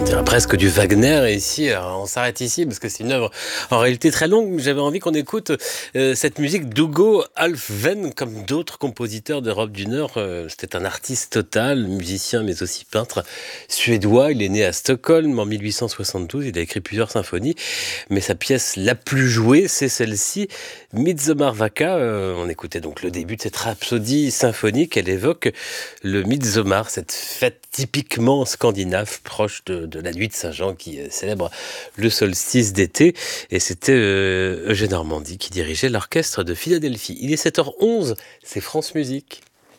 On dirait presque du Wagner, et ici, on s'arrête ici parce que c'est une œuvre en réalité très longue. J'avais envie qu'on écoute cette musique d'Hugo Alfvén, comme d'autres compositeurs d'Europe du Nord. C'était un artiste total, musicien mais aussi peintre suédois. Il est né à Stockholm en 1872, il a écrit plusieurs symphonies, mais sa pièce la plus jouée, c'est celle-ci, Midsommarvaka. On écoutait donc le début de cette rhapsodie symphonique. Elle évoque le Midsommar, cette fête typiquement scandinave, proche de la nuit de Saint-Jean, qui célèbre le solstice d'été. Et c'était Eugène Ormandy qui dirigeait l'orchestre de Philadelphie. Il est 7h11, c'est France Musique.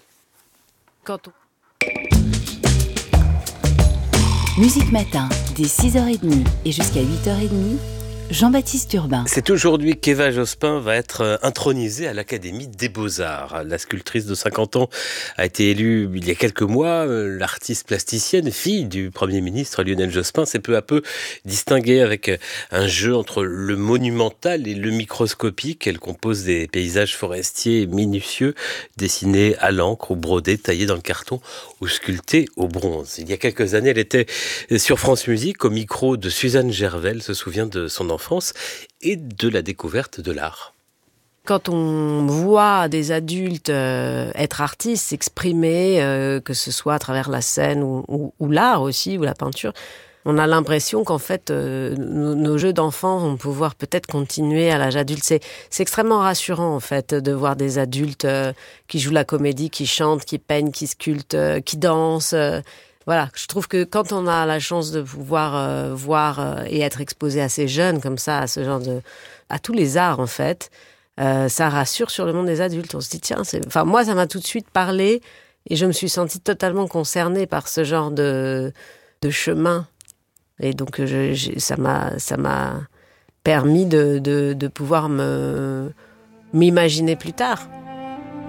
Musique Matin, dès 6h30 et jusqu'à 8h30, Jean-Baptiste Urbain. C'est aujourd'hui qu'Eva Jospin va être intronisée à l'Académie des Beaux-Arts. La sculptrice de 50 ans a été élue il y a quelques mois. L'artiste plasticienne, fille du Premier ministre Lionel Jospin, s'est peu à peu distinguée avec un jeu entre le monumental et le microscopique. Elle compose des paysages forestiers minutieux, dessinés à l'encre ou brodés, taillés dans le carton ou sculptés au bronze. Il y a quelques années, elle était sur France Musique au micro de Suzanne Gervais. Elle se souvient de son enfance et de la découverte de l'art. Quand on voit des adultes être artistes, s'exprimer, que ce soit à travers la scène ou l'art aussi, ou la peinture, on a l'impression qu'en fait, nos jeux d'enfants vont pouvoir peut-être continuer à l'âge adulte. C'est extrêmement rassurant, en fait, de voir des adultes qui jouent la comédie, qui chantent, qui peignent, qui sculptent, qui dansent. Voilà, je trouve que quand on a la chance de pouvoir voir et être exposé à ces jeunes comme ça, à ce genre à tous les arts en fait, ça rassure sur le monde des adultes. On se dit tiens, moi ça m'a tout de suite parlé et je me suis sentie totalement concernée par ce genre de chemin. Et donc ça m'a permis de pouvoir m'imaginer plus tard.